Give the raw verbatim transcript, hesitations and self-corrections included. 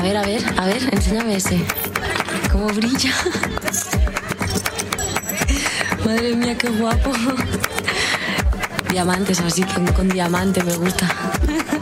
ver, a ver, a ver, enséñame ese. ¿Cómo brilla? Madre mía, qué guapo. Diamantes, así con, con diamante me gusta.